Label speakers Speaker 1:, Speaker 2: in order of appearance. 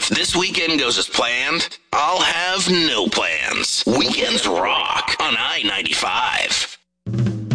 Speaker 1: If this weekend goes as planned, I'll have no plans. Weekends rock on I-95.